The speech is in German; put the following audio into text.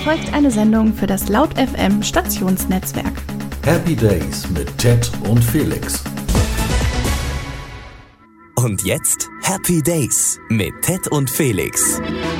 folgt eine Sendung für das Laut FM Stationsnetzwerk. Happy Days mit Ted und Felix. Und jetzt Happy Days mit Ted und Felix.